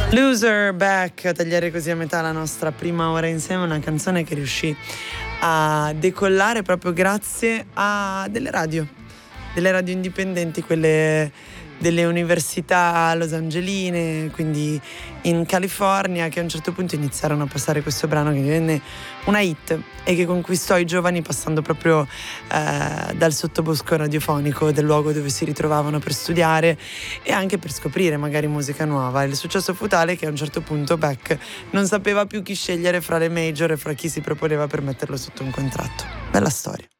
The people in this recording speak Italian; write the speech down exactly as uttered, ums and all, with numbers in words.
Loser Back, tagliare così a metà la nostra prima ora insieme, una canzone che riuscì a decollare proprio grazie a delle radio, delle radio indipendenti, quelle delle università losangeline, quindi in California, che a un certo punto iniziarono a passare questo brano che divenne una hit e che conquistò i giovani passando proprio eh, dal sottobosco radiofonico del luogo dove si ritrovavano per studiare e anche per scoprire magari musica nuova. Il successo fu tale che a un certo punto Beck non sapeva più chi scegliere fra le major e fra chi si proponeva per metterlo sotto un contratto. Bella storia.